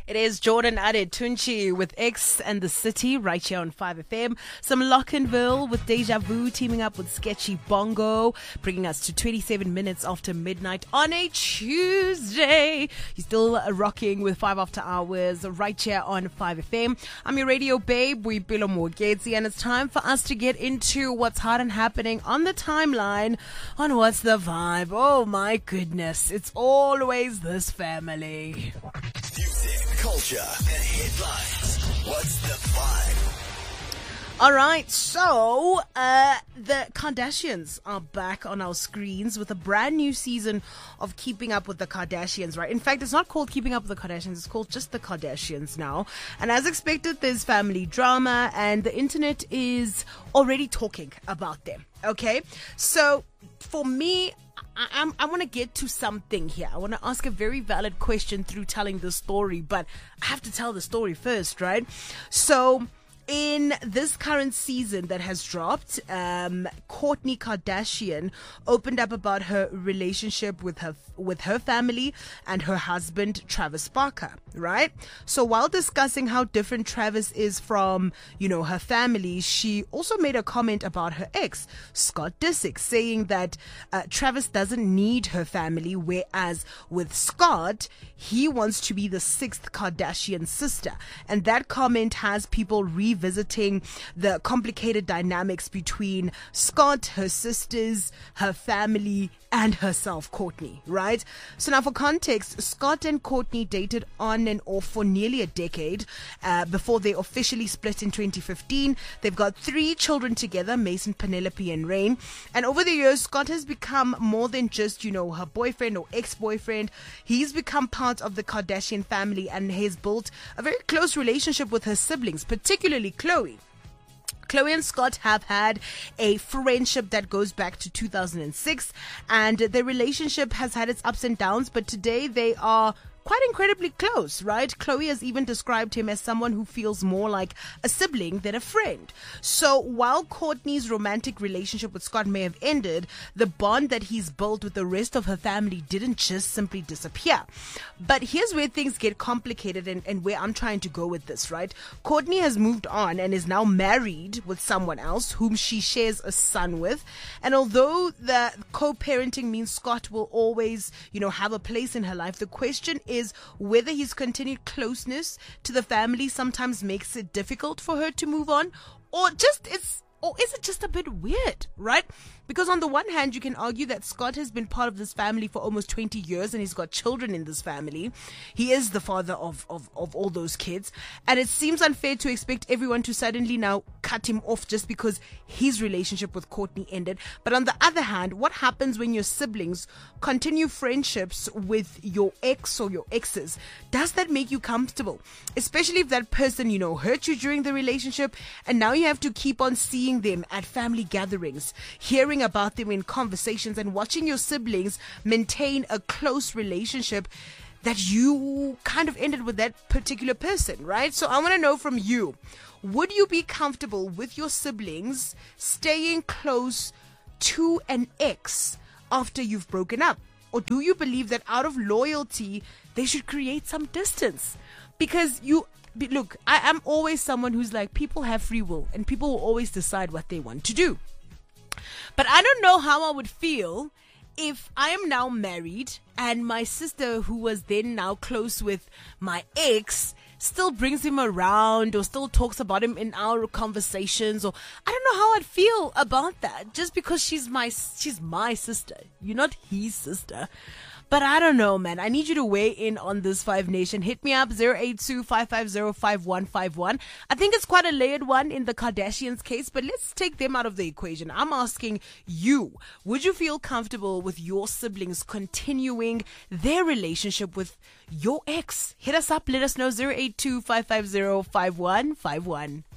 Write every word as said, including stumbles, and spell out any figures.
It is Jordan Adetunchi with X and the City right here on five F M. Some Lockenville with Deja Vu teaming up with Sketchy Bongo, bringing us to twenty-seven minutes after midnight on a Tuesday. You're still rocking with five After Hours right here on five F M. I'm your radio babe, Boipelo Mogezi, and it's time for us to get into what's hot and happening on the timeline on What's the Vibe. Oh my goodness, it's always this family. Music, culture, and headlines. What's the vibe? All right, so uh, the Kardashians are back on our screens with a brand new season of Keeping Up with the Kardashians, right? In fact, it's not called Keeping Up with the Kardashians, it's called just the Kardashians now. And as expected, there's family drama and the internet is already talking about them, okay? So for me, I, I'm, I want to get to something here. I want to ask a very valid question through telling the story, but I have to tell the story first, right? So in this current season that has dropped, um, Kourtney Kardashian opened up about her relationship with her with her family and her husband, Travis Barker, right? So while discussing how different Travis is from, you know, her family, she also made a comment about her ex, Scott Disick, saying that uh, Travis doesn't need her family, whereas with Scott, he wants to be the sixth Kardashian sister. And that comment has people revisiting the complicated dynamics between Scott, her sisters, her family, and herself, Kourtney, right? So now for context, Scott and Kourtney dated on and off for nearly a decade uh, before they officially split in twenty fifteen. They've got three children together, Mason, Penelope, and Rain. And over the years, Scott has become more than just, you know, her boyfriend or ex-boyfriend. He's become part of the Kardashian family and has built a very close relationship with her siblings, particularly Khloe. Khloe and Scott have had a friendship that goes back to two thousand six, and their relationship has had its ups and downs, but today they are quite incredibly close, right? Khloe has even described him as someone who feels more like a sibling than a friend. So while Kourtney's romantic relationship with Scott may have ended, the bond that he's built with the rest of her family didn't just simply disappear. But here's where things get complicated and, and where I'm trying to go with this, right? Kourtney has moved on and is now married with someone else whom she shares a son with. And although the co-parenting means Scott will always, you know, have a place in her life, the question is is whether his continued closeness to the family sometimes makes it difficult for her to move on, or just it's or is it just a bit weird, right? Because on the one hand, you can argue that Scott has been part of this family for almost twenty years and he's got children in this family. He is the father of, of, of all those kids. And it seems unfair to expect everyone to suddenly now cut him off just because his relationship with Kourtney ended. But on the other hand, what happens when your siblings continue friendships with your ex or your exes? Does that make you comfortable? Especially if that person, you know, hurt you during the relationship and now you have to keep on seeing them at family gatherings, hearing about them in conversations and watching your siblings maintain a close relationship that you kind of ended with that particular person, right? So I want to know from you, would you be comfortable with your siblings staying close to an ex after you've broken up? Or do you believe that out of loyalty, they should create some distance? Because you Look, I am always someone who's like, people have free will and people will always decide what they want to do. But I don't know how I would feel if I am now married and my sister, who was then now close with my ex, still brings him around or still talks about him in our conversations, or I don't know how I'd feel about that just because she's my she's my sister. You're not his sister. But I don't know, man. I need you to weigh in on this, Five Nation. Hit me up, zero eight two, five five zero, five one five one. I think it's quite a layered one in the Kardashians case, but let's take them out of the equation. I'm asking you, would you feel comfortable with your siblings continuing their relationship with your ex? Hit us up. Let us know, zero eight two, five five zero, five one five one.